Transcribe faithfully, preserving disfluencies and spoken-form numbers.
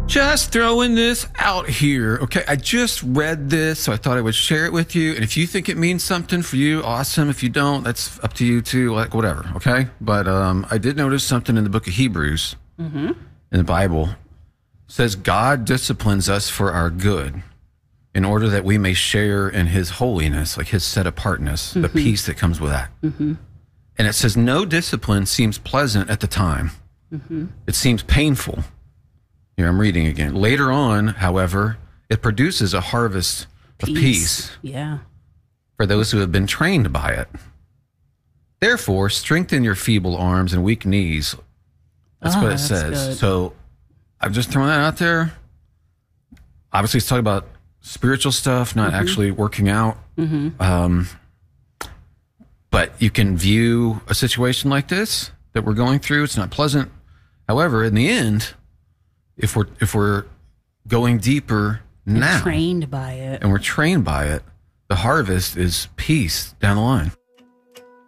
Just throwing this out here. Okay, I just read this, so I thought I would share it with you. And if you think it means something for you, awesome. If you don't, that's up to you too, like whatever, okay? But um, I did notice something in the book of Hebrews, mm-hmm. in the Bible. It says God disciplines us for our good in order that we may share in his holiness, like his set-apartness, mm-hmm. the peace that comes with that. Mm-hmm. And it says no discipline seems pleasant at the time. Mm-hmm. It seems painful. Here, I'm reading again. Later on, however, it produces a harvest peace. of peace yeah. for those who have been trained by it. Therefore, strengthen your feeble arms and weak knees. That's oh, what it that's says. Good. So I'm just throwing that out there. Obviously, it's talking about spiritual stuff, not mm-hmm. actually working out. Mm-hmm. Um, but you can view a situation like this that we're going through. It's not pleasant. However, in the end, If we're if we're going deeper now, trained by it, and we're trained by it, the harvest is peace down the line.